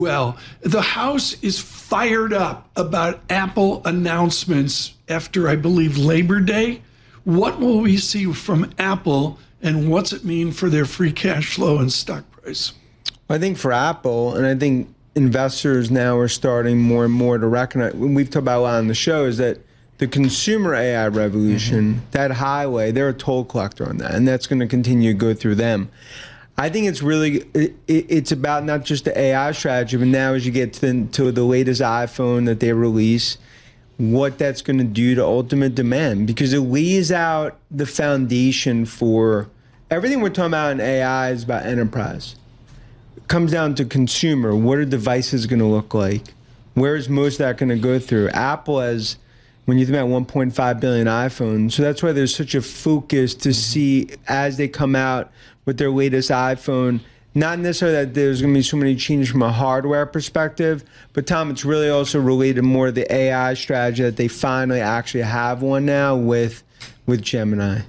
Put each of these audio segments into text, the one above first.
Well, the House is fired up about Apple announcements after, I believe, Labor Day. What will we see from Apple, and what's it mean for their free cash flow and stock price? I think for Apple, and I think investors now are starting more and more to recognize, when we've talked about a lot on the show, is that the consumer AI revolution, that highway, they're a toll collector on that, and that's going to continue to go through them. I think it's really, it's about not just the AI strategy, but now as you get to the latest iPhone that they release, what that's going to do to ultimate demand, because it lays out the foundation for everything we're talking about in AI is about enterprise. It comes down to consumer. What are devices going to look like? Where is most of that going to go through? Apple has, when you think about 1.5 billion iPhones, so that's why there's such a focus to see as they come out with their latest iPhone, not necessarily that there's going to be so many changes from a hardware perspective, but Tom, it's really also related more to the AI strategy that they finally actually have one now with Gemini.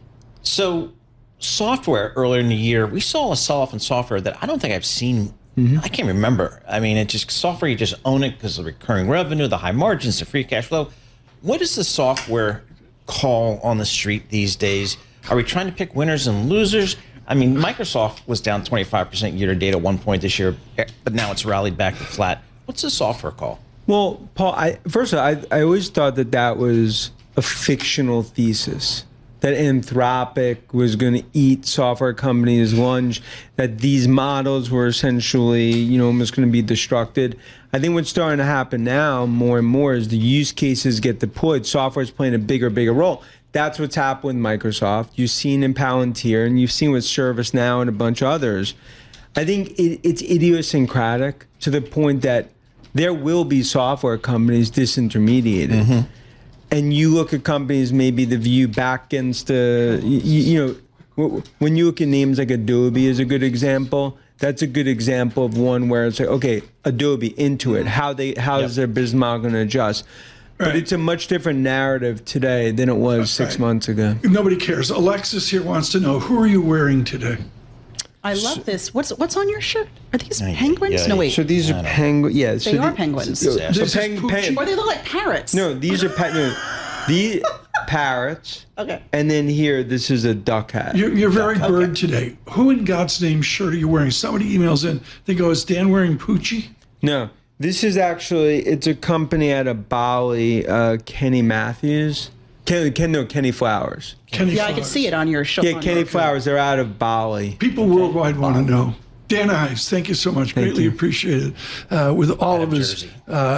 So software earlier in the year, we saw a sell-off in software that I don't think I've seen. I can't remember. I mean, it just software, you just own it because of the recurring revenue, the high margins, the free cash flow. What is the software call on the street these days? Are we trying to pick winners and losers? I mean, Microsoft was down 25% year to date at one point this year, but now it's rallied back to flat. What's the software call? Well, Paul, first of all, I always thought that was a fictional thesis, that Anthropic was going to eat software companies' lunch, that these models were essentially, almost going to be destructed. I think what's starting to happen now more and more is the use cases get deployed. Software is playing a bigger role. That's what's happened with Microsoft. You've seen in Palantir, and you've seen with ServiceNow and a bunch of others. I think it's idiosyncratic to the point that there will be software companies disintermediated. And you look at companies, maybe the view back against, when you look at names like Adobe is a good example. That's a good example of one where it's like, okay, Adobe, Intuit, how is their business model going to adjust? But it's a much different narrative today than it was 6 months ago. Nobody cares. Alexis here wants to know, who are you wearing today? I love this. What's on your shirt? Are these penguins? No, wait. So these are penguins. Yeah, they are penguins. Or they look like parrots. No, these are these parrots. Okay. And then here, this is a duck hat. You're very bird today. Who in God's name shirt are you wearing? Somebody emails in. They go, is Dan wearing Poochie? No. This is actually, it's a company out of Bali, Kenny Matthews. Kenny Flowers. Kenny Flowers. I can see it on your show. Yeah, Kenny Flowers. They're out of Bali. People worldwide want to know. Dan Ives, thank you so much. Greatly appreciated with all of his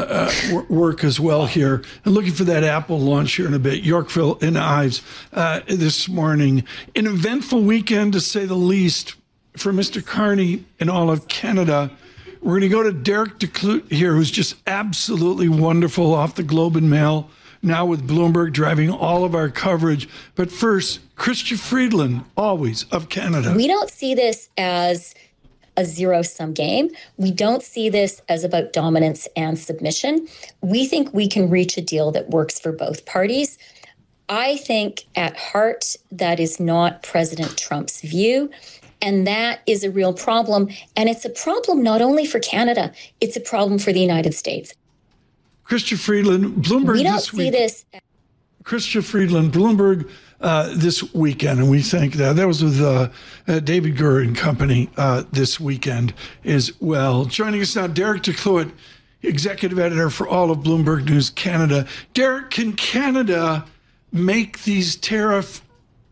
work as well here. And looking for that Apple launch here in a bit. Yorkville and Ives this morning. An eventful weekend, to say the least, for Mr. Carney and all of Canada. We're going to go to Derek DeClute here, who's just absolutely wonderful off the Globe and Mail, now with Bloomberg driving all of our coverage. But first, Chrystia Freeland, always of Canada. We don't see this as a zero-sum game. We don't see this as about dominance and submission. We think we can reach a deal that works for both parties. I think at heart, that is not President Trump's view. And that is a real problem. And it's a problem not only for Canada, it's a problem for the United States. Chrystia Freeland, Bloomberg we don't this see week. This. Chrystia Freeland, Bloomberg this weekend, and we think that was with David Gurr and company this weekend as well. Joining us now, Derek DeClute, executive editor for all of Bloomberg News Canada. Derek, can Canada make these tariff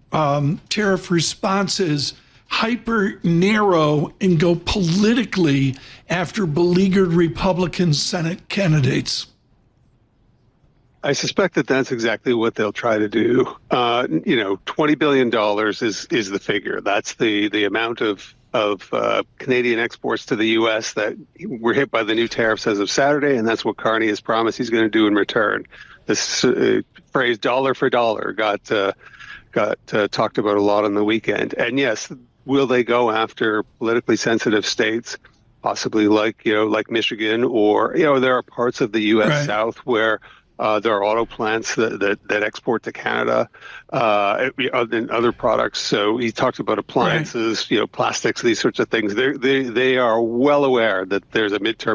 responses hyper narrow and go politically after beleaguered Republican Senate candidates? I suspect that that's exactly what they'll try to do. $20 billion is the figure. That's the amount of Canadian exports to the U.S. that were hit by the new tariffs as of Saturday, and that's what Carney has promised he's going to do in return. This phrase "dollar for dollar" got talked about a lot on the weekend. And yes, will they go after politically sensitive states, possibly like Michigan, or there are parts of the U.S. South where There are auto plants that export to Canada and other products. So he talked about appliances, plastics, these sorts of things. They are well aware that there's a midterm